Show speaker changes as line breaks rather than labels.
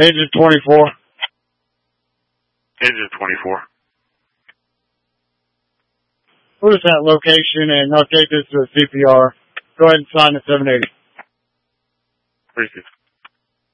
Engine 24.
Engine 24.
What is that location? And update this to the CPR. Go ahead and sign the 780.
Appreciate it.